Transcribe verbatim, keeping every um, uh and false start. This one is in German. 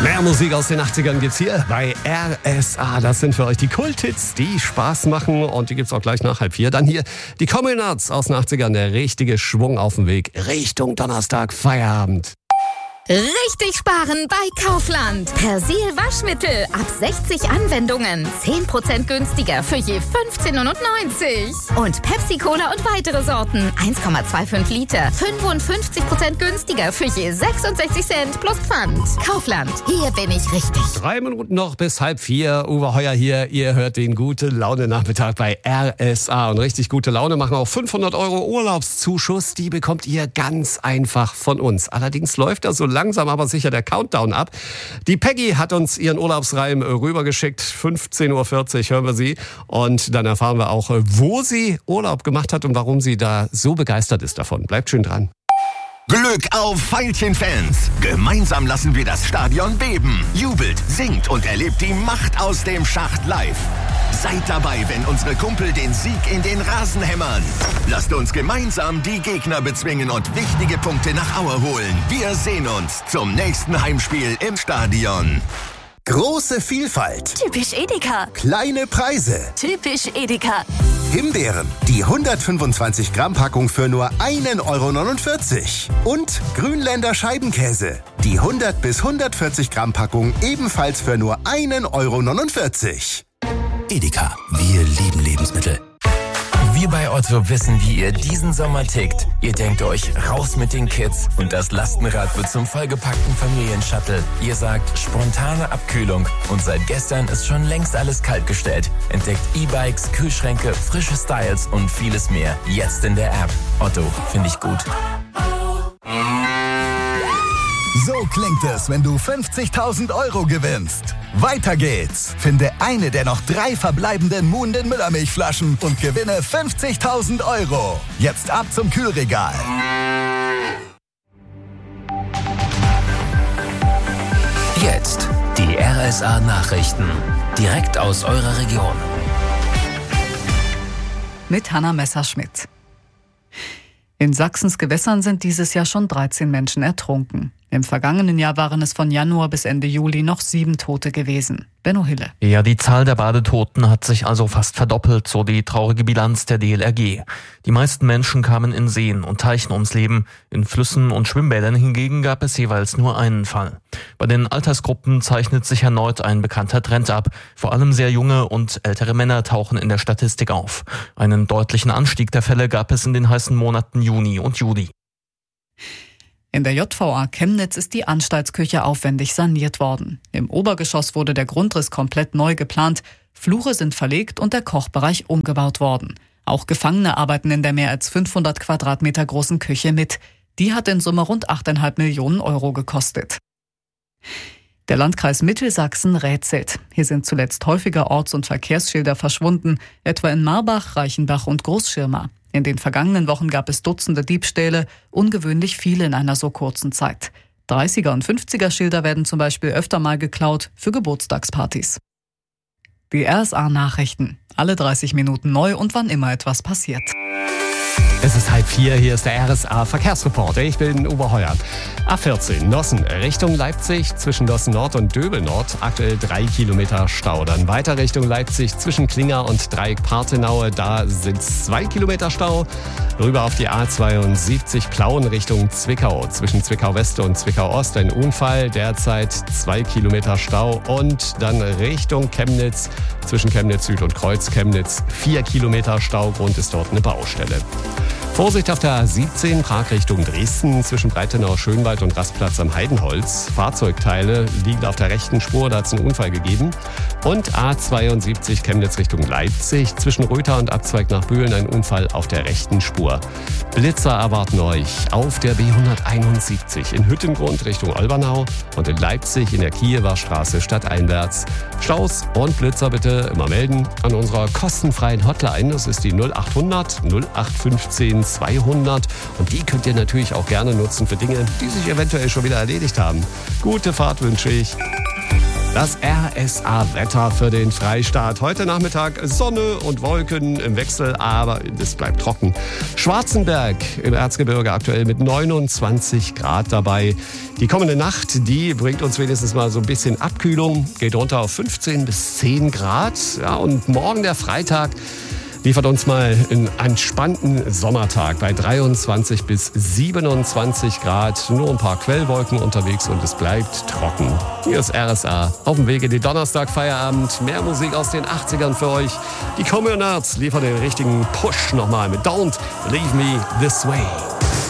Mehr Musik aus den achtzigern gibt's hier bei R S A. Das sind für euch die Kulthits, die Spaß machen. Und die gibt's auch gleich nach halb vier. Dann hier die Communards aus den achtzigern. Der richtige Schwung auf dem Weg Richtung Donnerstag Feierabend. Richtig sparen bei Kaufland. Persil Waschmittel ab sechzig Anwendungen. zehn Prozent günstiger für je fünfzehn neunundneunzig. Und Pepsi Cola und weitere Sorten. eins Komma fünfundzwanzig Liter. fünfundfünfzig Prozent günstiger für je sechsundsechzig Cent plus Pfand. Kaufland. Hier bin ich richtig. Drei Minuten noch bis halb vier. Uwe Heuer hier. Ihr hört den Gute-Laune-Nachmittag bei R S A. Und richtig gute Laune machen auch fünfhundert Euro Urlaubszuschuss. Die bekommt ihr ganz einfach von uns. Allerdings läuft das so langsam aber sicher der Countdown ab. Die Peggy hat uns ihren Urlaubsreim rübergeschickt. fünfzehn Uhr vierzig hören wir sie. Und dann erfahren wir auch, wo sie Urlaub gemacht hat und warum sie da so begeistert ist davon. Bleibt schön dran. Glück auf Veilchen-Fans! Gemeinsam lassen wir das Stadion beben. Jubelt, singt und erlebt die Macht aus dem Schacht live. Seid dabei, wenn unsere Kumpel den Sieg in den Rasen hämmern. Lasst uns gemeinsam die Gegner bezwingen und wichtige Punkte nach Aue holen. Wir sehen uns zum nächsten Heimspiel im Stadion. Große Vielfalt. Typisch Edeka. Kleine Preise. Typisch Edeka. Himbeeren, die hundertfünfundzwanzig Gramm Packung für nur ein Euro neunundvierzig. Und Grünländer Scheibenkäse, die hundert bis hundertvierzig Gramm Packung ebenfalls für nur ein Euro neunundvierzig. Edeka, wir lieben Lebensmittel. Wir bei Otto wissen, wie ihr diesen Sommer tickt. Ihr denkt euch, raus mit den Kids und das Lastenrad wird zum vollgepackten Familienshuttle. Ihr sagt, spontane Abkühlung und seit gestern ist schon längst alles kaltgestellt. Entdeckt E-Bikes, Kühlschränke, frische Styles und vieles mehr. Jetzt in der App. Otto, finde ich gut. So klingt es, wenn du fünfzigtausend Euro gewinnst. Weiter geht's. Finde eine der noch drei verbleibenden Moon den Müllermilchflaschen und gewinne fünfzigtausend Euro. Jetzt ab zum Kühlregal. Jetzt die R S A Nachrichten. Direkt aus eurer Region. Mit Hanna Messerschmidt. In Sachsens Gewässern sind dieses Jahr schon dreizehn Menschen ertrunken. Im vergangenen Jahr waren es von Januar bis Ende Juli noch sieben Tote gewesen. Benno Hille. Ja, die Zahl der Badetoten hat sich also fast verdoppelt, so die traurige Bilanz der D L R G. Die meisten Menschen kamen in Seen und Teichen ums Leben. In Flüssen und Schwimmbädern hingegen gab es jeweils nur einen Fall. Bei den Altersgruppen zeichnet sich erneut ein bekannter Trend ab. Vor allem sehr junge und ältere Männer tauchen in der Statistik auf. Einen deutlichen Anstieg der Fälle gab es in den heißen Monaten Juni und Juli. In der J V A Chemnitz ist die Anstaltsküche aufwendig saniert worden. Im Obergeschoss wurde der Grundriss komplett neu geplant, Flure sind verlegt und der Kochbereich umgebaut worden. Auch Gefangene arbeiten in der mehr als fünfhundert Quadratmeter großen Küche mit. Die hat in Summe rund acht Komma fünf Millionen Euro gekostet. Der Landkreis Mittelsachsen rätselt. Hier sind zuletzt häufiger Orts- und Verkehrsschilder verschwunden, etwa in Marbach, Reichenbach und Großschirma. In den vergangenen Wochen gab es Dutzende Diebstähle, ungewöhnlich viele in einer so kurzen Zeit. dreißiger und fünfziger Schilder werden zum Beispiel öfter mal geklaut für Geburtstagspartys. Die R S A Nachrichten. Alle dreißig Minuten neu und wann immer etwas passiert. Es ist halb vier, hier ist der R S A Verkehrsreporter. Ich bin Uwe Heuer. A vierzehn, Nossen, Richtung Leipzig, zwischen Nossen Nord und Döbel Nord, aktuell drei Kilometer Stau. Dann weiter Richtung Leipzig, zwischen Klinger und Dreieck-Partenaue, da sind zwei Kilometer Stau. Rüber auf die A zweiundsiebzig, Plauen Richtung Zwickau, zwischen Zwickau West und Zwickau Ost, ein Unfall, derzeit zwei Kilometer Stau. Und dann Richtung Chemnitz, zwischen Chemnitz Süd und Kreuz Chemnitz, vier Kilometer Stau, Grund ist dort eine Baustelle. Vorsicht auf der A siebzehn, Prag Richtung Dresden, zwischen Breitenau, Schönwald und Rastplatz am Heidenholz. Fahrzeugteile liegen auf der rechten Spur, da hat es einen Unfall gegeben. Und A zweiundsiebzig, Chemnitz Richtung Leipzig, zwischen Röther und Abzweig nach Bühlen ein Unfall auf der rechten Spur. Blitzer erwarten euch auf der B hunderteinundsiebzig in Hüttengrund Richtung Olbernau und in Leipzig in der Kiewer Straße stadteinwärts. Staus und Blitzer bitte immer melden an unserer kostenfreien Hotline. Das ist die null achthundert null acht fünfzehn zweihundert und die könnt ihr natürlich auch gerne nutzen für Dinge, die sich eventuell schon wieder erledigt haben. Gute Fahrt wünsche ich. Das R S A-Wetter für den Freistaat. Heute Nachmittag Sonne und Wolken im Wechsel, aber es bleibt trocken. Schwarzenberg im Erzgebirge aktuell mit neunundzwanzig Grad dabei. Die kommende Nacht, die bringt uns wenigstens mal so ein bisschen Abkühlung. Geht runter auf fünfzehn bis zehn Grad. Ja, und morgen der Freitag liefert uns mal einen entspannten Sommertag bei dreiundzwanzig bis siebenundzwanzig Grad. Nur ein paar Quellwolken unterwegs und es bleibt trocken. Hier ist R S A auf dem Weg in den Donnerstag-Feierabend. Mehr Musik aus den achtzigern für euch. Die Communards liefern den richtigen Push nochmal mit Don't Leave Me This Way.